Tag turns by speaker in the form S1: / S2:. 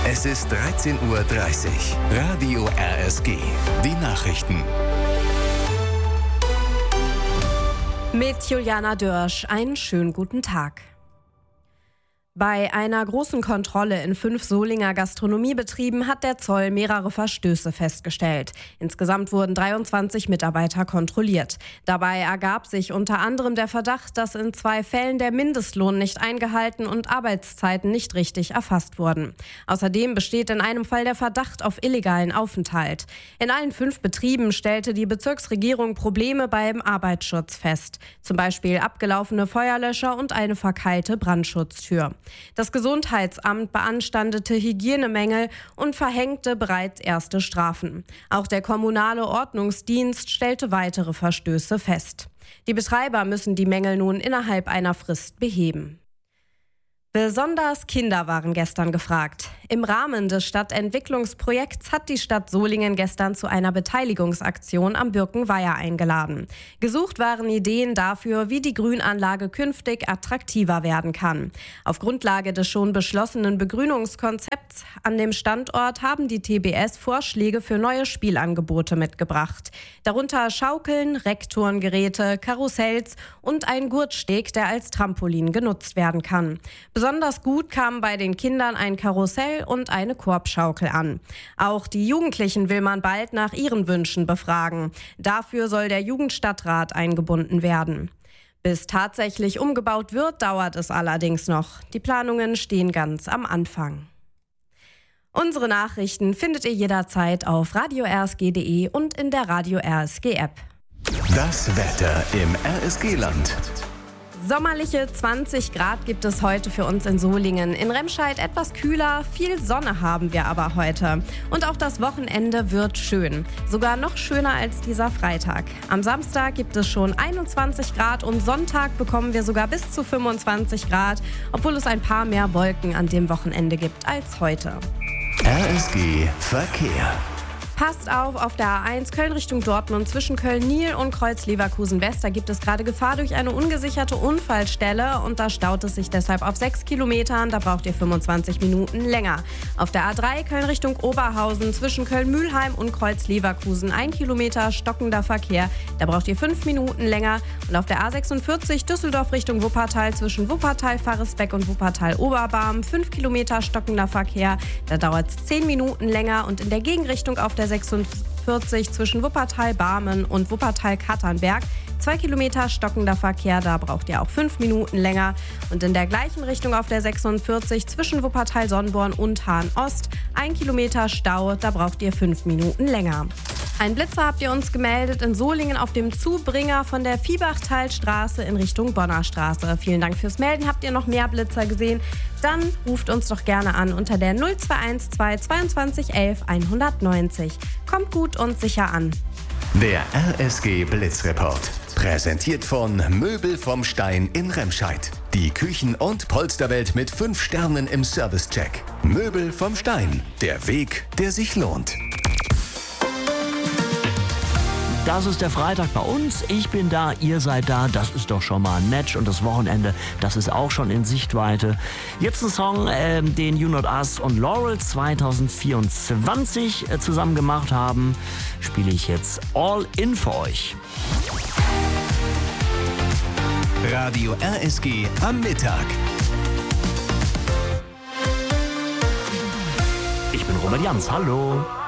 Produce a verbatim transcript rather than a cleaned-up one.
S1: Es ist dreizehn Uhr dreißig. Radio R S G. Die Nachrichten.
S2: Mit Juliana Dörsch. Einen schönen guten Tag. Bei einer großen Kontrolle in fünf Solinger Gastronomiebetrieben hat der Zoll mehrere Verstöße festgestellt. Insgesamt wurden dreiundzwanzig Mitarbeiter kontrolliert. Dabei ergab sich unter anderem der Verdacht, dass in zwei Fällen der Mindestlohn nicht eingehalten und Arbeitszeiten nicht richtig erfasst wurden. Außerdem besteht in einem Fall der Verdacht auf illegalen Aufenthalt. In allen fünf Betrieben stellte die Bezirksregierung Probleme beim Arbeitsschutz fest. Zum Beispiel abgelaufene Feuerlöscher und eine verkeilte Brandschutztür. Das Gesundheitsamt beanstandete Hygienemängel und verhängte bereits erste Strafen. Auch der kommunale Ordnungsdienst stellte weitere Verstöße fest. Die Betreiber müssen die Mängel nun innerhalb einer Frist beheben. Besonders Kinder waren gestern gefragt. Im Rahmen des Stadtentwicklungsprojekts hat die Stadt Solingen gestern zu einer Beteiligungsaktion am Birkenweiher eingeladen. Gesucht waren Ideen dafür, wie die Grünanlage künftig attraktiver werden kann. Auf Grundlage des schon beschlossenen Begrünungskonzepts an dem Standort haben die T B S Vorschläge für neue Spielangebote mitgebracht. Darunter Schaukeln, Reckturngeräte, Karussells und ein Gurtsteg, der als Trampolin genutzt werden kann. Besonders gut kamen bei den Kindern ein Karussell und eine Korbschaukel an. Auch die Jugendlichen will man bald nach ihren Wünschen befragen. Dafür soll der Jugendstadtrat eingebunden werden. Bis tatsächlich umgebaut wird, dauert es allerdings noch. Die Planungen stehen ganz am Anfang. Unsere Nachrichten findet ihr jederzeit auf radio r s g punkt d e und in der Radio R S G App.
S1: Das Wetter im R S G-Land.
S2: Sommerliche zwanzig Grad gibt es heute für uns in Solingen. In Remscheid etwas kühler, viel Sonne haben wir aber heute. Und auch das Wochenende wird schön. Sogar noch schöner als dieser Freitag. Am Samstag gibt es schon einundzwanzig Grad und Sonntag bekommen wir sogar bis zu fünfundzwanzig Grad, obwohl es ein paar mehr Wolken an dem Wochenende gibt als heute.
S1: R S G Verkehr.
S2: Passt auf, auf der A eins Köln Richtung Dortmund zwischen Köln-Niel und Kreuz-Leverkusen-West. Da gibt es gerade Gefahr durch eine ungesicherte Unfallstelle und da staut es sich deshalb auf sechs Kilometern. Da braucht ihr fünfundzwanzig Minuten länger. Auf der A drei Köln Richtung Oberhausen zwischen Köln-Mühlheim und Kreuz-Leverkusen ein Kilometer stockender Verkehr. Da braucht ihr fünf Minuten länger. Und auf der A sechsundvierzig Düsseldorf Richtung Wuppertal zwischen Wuppertal-Faresbeck und Wuppertal-Oberbarm fünf Kilometer stockender Verkehr. Da dauert es zehn Minuten länger und in der Gegenrichtung auf der sechsundvierzig zwischen Wuppertal-Barmen und Wuppertal-Katernberg. Zwei Kilometer stockender Verkehr, da braucht ihr auch fünf Minuten länger. Und in der gleichen Richtung auf der sechsundvierzig zwischen Wuppertal-Sonnborn und Hahn-Ost. Ein Kilometer Stau, da braucht ihr fünf Minuten länger. Ein Blitzer habt ihr uns gemeldet in Solingen auf dem Zubringer von der Viehbachtalstraße in Richtung Bonner Straße. Vielen Dank fürs Melden. Habt ihr noch mehr Blitzer gesehen? Dann ruft uns doch gerne an unter der null zwei eins zwei zweiundzwanzig elf hundertneunzig. Kommt gut und sicher an.
S1: Der R S G Blitzreport. Präsentiert von Möbel vom Stein in Remscheid. Die Küchen- und Polsterwelt mit fünf Sternen im Servicecheck. Möbel vom Stein. Der Weg, der sich lohnt.
S3: Das ist der Freitag bei uns. Ich bin da, ihr seid da. Das ist doch schon mal ein Match. Und das Wochenende, das ist auch schon in Sichtweite. Jetzt ein Song, äh, den You Not Us und Laurel zwanzig vierundzwanzig äh, zusammen gemacht haben. Spiele ich jetzt All In für euch.
S1: Radio R S G am Mittag.
S3: Ich bin Robert Jans. Hallo.